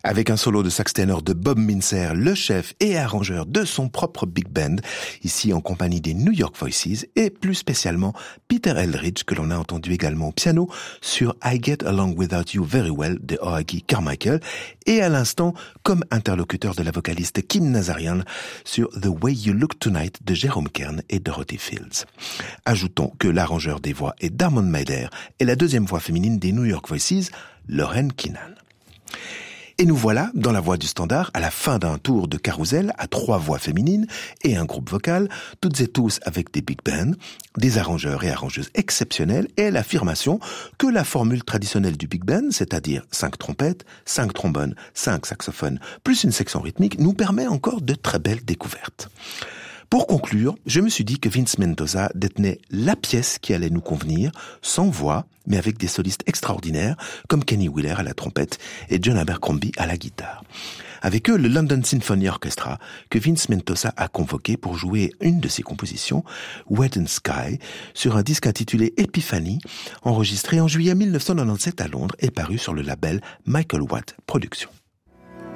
Avec un solo de sax ténor de Bob Mintzer, le chef et arrangeur de son propre big band, ici en compagnie des New York Voices et plus spécialement Peter Eldridge que l'on a entendu également au piano sur I Get Along Without You Very Well de Oagi Carmichael et à l'instant comme interlocuteur de la vocaliste Kim Nazarian sur The Way You Look Tonight de Jerome Kern et Dorothy Fields. Ajoutons que l'arrangeur des voix est Darmon Meider et la deuxième voix féminine des New York Voices, Lauren Keenan. Et nous voilà, dans la voix du standard, à la fin d'un tour de carrousel à 3 voix féminines et un groupe vocal, toutes et tous avec des big bands, des arrangeurs et arrangeuses exceptionnels et l'affirmation que la formule traditionnelle du big band, c'est-à-dire 5 trompettes, 5 trombones, 5 saxophones, plus une section rythmique, nous permet encore de très belles découvertes. Pour conclure, je me suis dit que Vince Mendoza détenait la pièce qui allait nous convenir, sans voix, mais avec des solistes extraordinaires, comme Kenny Wheeler à la trompette et John Abercrombie à la guitare. Avec eux, le London Symphony Orchestra, que Vince Mendoza a convoqué pour jouer une de ses compositions, Wet and Sky, sur un disque intitulé Epiphany, enregistré en juillet 1997 à Londres et paru sur le label Michael Watt Productions.